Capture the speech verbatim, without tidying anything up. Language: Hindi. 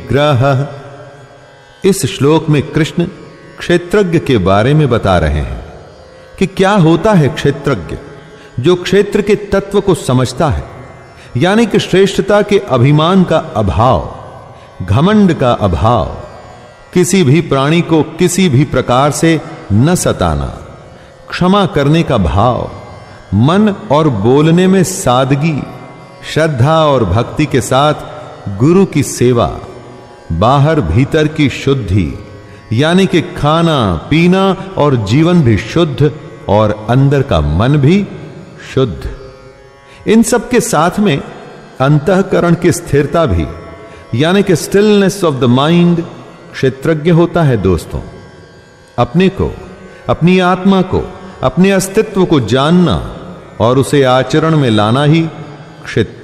विग्रहः। इस श्लोक में कृष्ण क्षेत्रज्ञ के बारे में बता रहे हैं कि क्या होता है क्षेत्रज्ञ, जो क्षेत्र के तत्व को समझता है, यानी कि श्रेष्ठता के अभिमान का अभाव, घमंड का अभाव, किसी भी प्राणी को किसी भी प्रकार से न सताना, क्षमा करने का भाव, मन और बोलने में सादगी, श्रद्धा और भक्ति के साथ गुरु की सेवा, बाहर भीतर की शुद्धि, यानी कि खाना पीना और जीवन भी शुद्ध और अंदर का मन भी शुद्ध। इन सब के साथ में अंतःकरण की स्थिरता भी, यानी कि स्टिलनेस ऑफ द माइंड, क्षेत्रज्ञ होता है। दोस्तों, अपने को, अपनी आत्मा को, अपने अस्तित्व को जानना और उसे आचरण में लाना ही क्षेत्र